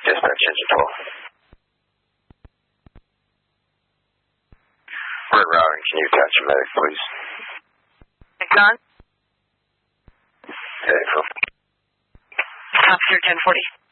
Dispatch engine 12. We're routing. Can you attach a medic, please? John? Hey, Phil. Officer 1040.